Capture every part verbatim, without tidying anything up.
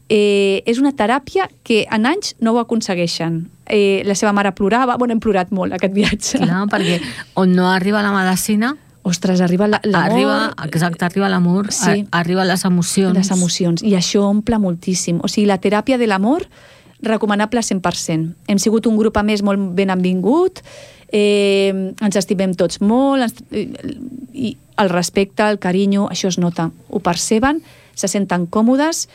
eh, és una teràpia que en anys no ho aconsegueixen. Eh, la seva mare plorava, bueno, hem plorat molt aquest viatge. Clar, perquè on no arriba la medicina... Ostres, arriba l'amor... Arriba, exacte, arriba l'amor, sí. Arriba les emocions. Les emocions, i això omple moltíssim. O sigui, la teràpia de l'amor, recomanable cent per cent. Hem sigut un grup, a més, molt benvingut, eh, ens estimem tots molt, ens, eh, i el respecte, el carinyo, això es nota. Ho perceben, se senten còmodes,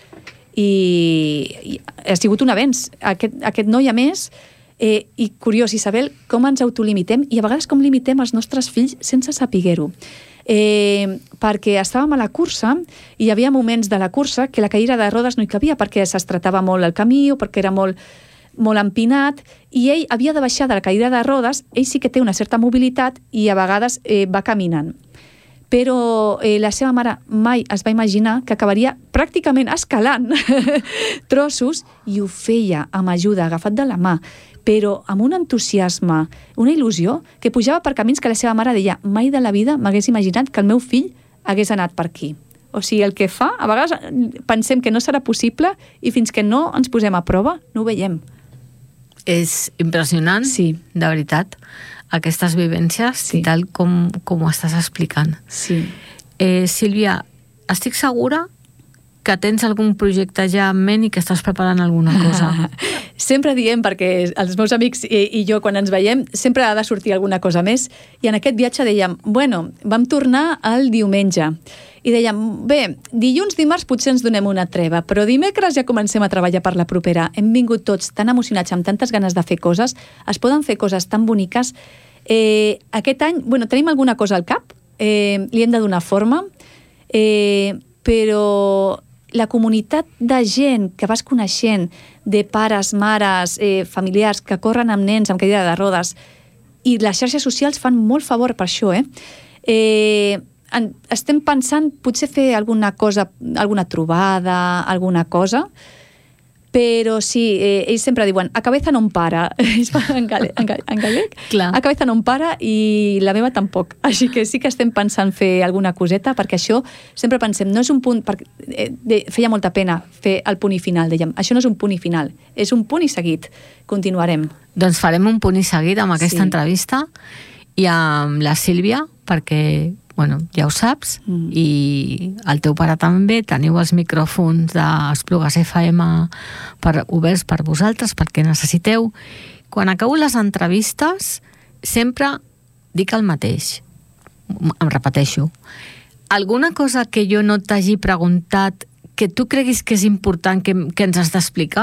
i, i ha sigut un avenç. Aquest, aquest noi, a més, eh, i curiós, Isabel, com ens autolimitem i a vegades com limitem els nostres fills sense saber-ho. Eh, perquè estàvem a la cursa i hi havia moments de la cursa que la cadira de rodes no hi cabia perquè s'estretava molt el camí o perquè era molt, molt empinat, i ell havia de baixar de la cadira de rodes. Ell sí que té una certa mobilitat i a vegades eh, va caminant. Però eh, la seva mare mai es va imaginar que acabaria pràcticament escalant trossos, i ho feia amb ajuda, agafat de la mà, però amb un entusiasme, una il·lusió, que pujava per camins que la seva mare deia: mai de la vida m'hagués imaginat que el meu fill hagués anat per aquí. O sigui, el que fa, a vegades pensem que no serà possible i fins que no ens posem a prova no ho veiem. És impressionant, sí, de veritat, aquestes vivències, sí, i tal com, com ho estàs explicant. Sí. Eh, Sílvia, estic segura que tens algun projecte ja en ment i que estàs preparant alguna cosa. Sempre diem, perquè els meus amics i, i jo, quan ens veiem, sempre ha de sortir alguna cosa més, i en aquest viatge dèiem, bueno, vam tornar el diumenge, i dèiem, bé, dilluns, dimarts potser ens donem una treva, però dimecres ja comencem a treballar per la propera. Hem vingut tots tan emocionats, amb tantes ganes de fer coses, es poden fer coses tan boniques. Eh, aquest any, bueno, tenim alguna cosa al cap, eh, li hem de donar forma, eh, però la comunitat de gent que vas coneixent, de pares, mares, eh, familiars que corren amb nens amb cadira de rodes, i les xarxes socials fan molt favor per això, eh? Eh, en, estem pensant potser fer alguna cosa, alguna trobada, alguna cosa, però sí, eh, ells sempre diuen a cabeza no em para, en gallec, en gallec, en gallec? A cabeza no em para, i la meva tampoc, així que sí que estem pensant fer alguna coseta, perquè això sempre pensem, no és un punt, perquè, eh, de, feia molta pena fer el punt i final, dèiem, això no és un punt i final, és un punt i seguit, continuarem. Doncs farem un punt i seguit amb aquesta sí. entrevista, i amb la Sílvia, perquè bueno, ja ho saps, mm. i el teu pare també, teniu els micròfons d'Esplugues F M per, oberts per vosaltres, perquè necessiteu. Quan acabo les entrevistes, sempre dic el mateix, em repeteixo. Alguna cosa que jo no t'hagi preguntat que tu creguis que és important que, que ens has d'explicar?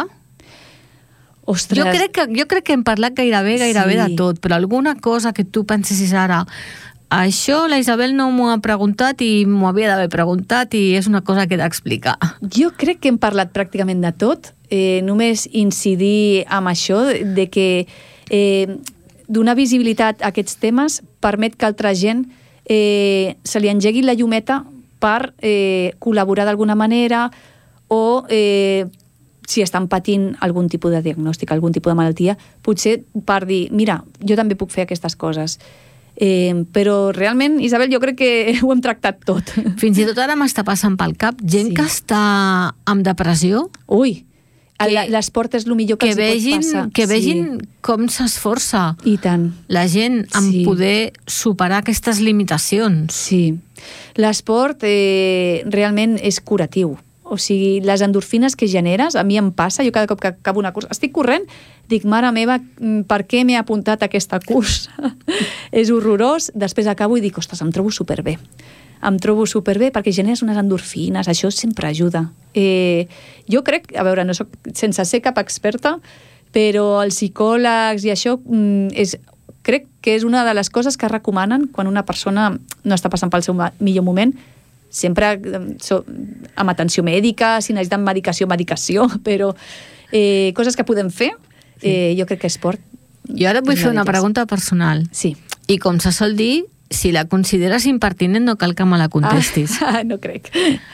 Ostres. Jo crec que, jo crec que hem parlat gairebé, gairebé sí. de tot, però alguna cosa que tu pensis ara... Això la Isabel no m'ho ha preguntat i m'ho havia d'haver preguntat i és una cosa que he d'explicar. Jo crec que hem parlat pràcticament de tot, eh, només incidir amb això, de que eh, donar visibilitat a aquests temes permet que altra gent eh, se li engegui la llumeta per eh, col·laborar d'alguna manera, o eh, si estan patint algun tipus de diagnòstic, algun tipus de malaltia, potser per dir, mira, jo també puc fer aquestes coses. Eh, però realment, Isabel, jo crec que ho hem tractat tot. Fins i tot ara m'està passant pel cap gent sí. que està amb depressió. Ui, l'esport és el millor que, que els vegin, pot passar. Que vegin sí. com s'esforça I tant. la gent en sí. poder superar aquestes limitacions. Sí, l'esport eh, realment és curatiu. O sigui, les endorfines que generes, a mi em passa, jo cada cop que acabo una cursa, estic corrent, dic, mare meva, per què m'he apuntat a aquesta cursa? És horrorós, després acabo i dic, ostres, em trobo superbé. Em trobo superbé perquè generes unes endorfines, això sempre ajuda. Eh, jo crec, a veure, no soc, sense ser cap experta, però els psicòlegs i això és, crec que és una de les coses que recomanen quan una persona no està passant pel seu millor moment, sempre so, amb atenció mèdica, si necessiten medicació, medicació, però eh, coses que podem fer, eh, jo crec que esport... Jo ara et vull fer una pregunta personal. Sí. I com se sol dir, si la consideres impertinent no cal que me la contestis. Ah, no crec.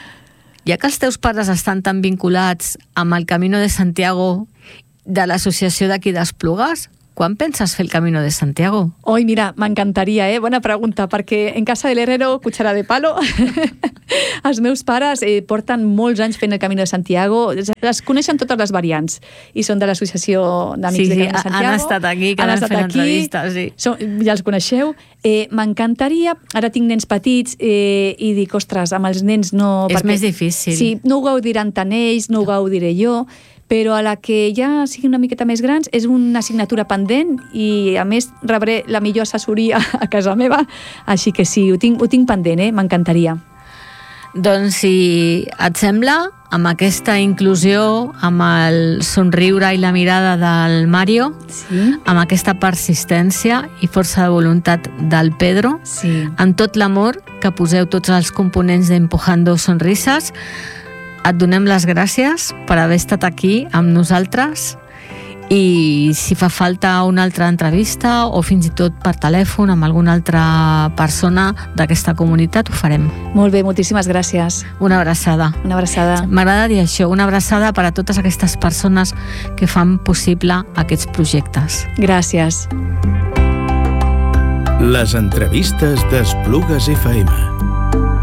Ja que els teus pares estan tan vinculats amb el Camino de Santiago de l'associació d'aquí d'Esplugues, quan penses fer el Camino de Santiago? Oi, mira, m'encantaria, eh? Bona pregunta, perquè en casa de l'herrero, cuchara de palo, els meus pares eh, porten molts anys fent el Camino de Santiago, es coneixen totes les variants, i són de l'associació d'Amics sí, de sí, Camino de Santiago. Han estat aquí, que han fet entrevistes, sí. Som, ja els coneixeu. Eh, m'encantaria, ara tinc nens petits, eh, i dic, ostres, amb els nens no... És perquè, més difícil. Sí, no ho gaudiran tant ells, no ho gaudiré jo, però a la que ja siguin una miqueta més grans és una assignatura pendent i a més rebré la millor assessoria a casa meva, així que sí, ho tinc, ho tinc pendent, eh? M'encantaria. Doncs si et sembla, amb aquesta inclusió, amb el somriure i la mirada del Mario, sí. amb aquesta persistència i força de voluntat del Pedro, sí. amb tot l'amor que poseu tots els components d'Empujando Sonrises, et donem les gràcies per haver estat aquí amb nosaltres i si fa falta una altra entrevista o fins i tot per telèfon amb alguna altra persona d'aquesta comunitat ho farem. Molt bé, moltíssimes gràcies. Una abraçada. Una abraçada. M'agrada dir això, una abraçada per a totes aquestes persones que fan possible aquests projectes. Gràcies. Les entrevistes d'Esplugues F M.